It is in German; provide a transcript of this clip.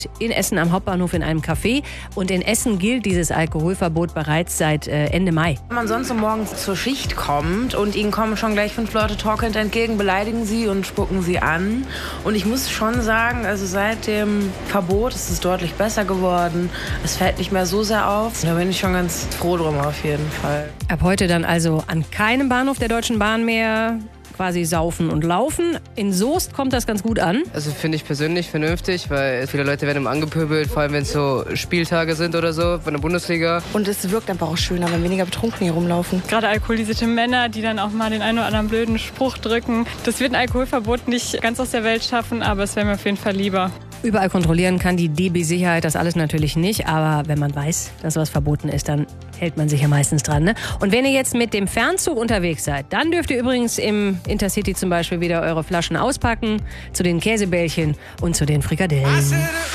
in Essen am Hauptbahnhof in einem Café. Und in Essen gilt dieses Alkoholverbot bereits seit Ende Mai. Wenn man sonst morgens zur Schicht kommt und ihnen kommen schon gleich 5 Leute torkelnd entgegen, beleidigen sie und spucken sie an. Und ich muss schon sagen, also seit dem Verbot ist es deutlich besser geworden. Es fällt nicht mehr so sehr auf. Da bin ich schon ganz froh drum auf jeden Fall. Ab heute dann also an keinem Bahnhof der Deutschen Bahn mehr quasi saufen und laufen. In Soest kommt das ganz gut an. Also finde ich persönlich vernünftig, weil viele Leute werden immer angepöbelt, vor allem wenn es so Spieltage sind oder so von der Bundesliga. Und es wirkt einfach auch schöner, wenn weniger betrunken hier rumlaufen. Gerade alkoholisierte Männer, die dann auch mal den einen oder anderen blöden Spruch drücken. Das wird ein Alkoholverbot nicht ganz aus der Welt schaffen, aber es wäre mir auf jeden Fall lieber. Überall kontrollieren kann die DB Sicherheit das alles natürlich nicht, aber wenn man weiß, dass was verboten ist, dann hält man sich ja meistens dran. Ne? Und wenn ihr jetzt mit dem Fernzug unterwegs seid, dann dürft ihr übrigens im Intercity zum Beispiel wieder eure Flaschen auspacken, zu den Käsebällchen und zu den Frikadellen.